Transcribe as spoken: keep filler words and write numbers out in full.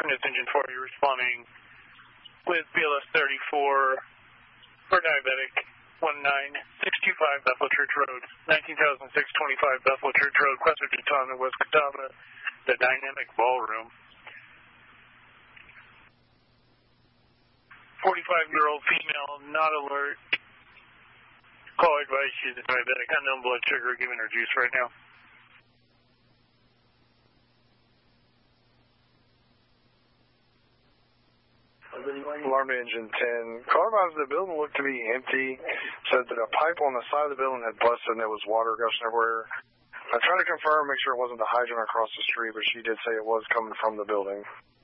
It's Engine four. You're responding with B L S thirty-four for diabetic one nine six two five Bethel Church Road, nineteen thousand six hundred twenty-five Bethel Church Road, Quester Detana, West Catawba, the Dynamic Ballroom. forty-five-year-old female, not alert. Call advice, she's a diabetic, unknown blood sugar, giving her juice right now. Alarm to Engine ten. Caller advised the building looked to be empty. Said that a pipe on the side of the building had busted and there was water gushing everywhere. I tried to confirm, make sure it wasn't the hydrant across the street, but she did say it was coming from the building.